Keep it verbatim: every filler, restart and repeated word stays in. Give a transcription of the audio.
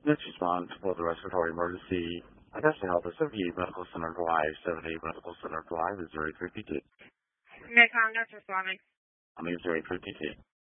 Let's respond for the respiratory emergency. Augusta Health is seventy-eight Medical Center Drive, seventy-eight Medical Center Drive is zero eight fifty-two. Midtown, that's responding. I mean zero eight fifty-two.